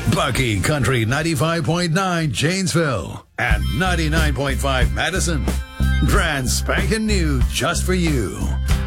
Bucky Country 95.9 Janesville and 99.5 Madison. Brand spanking new just for you.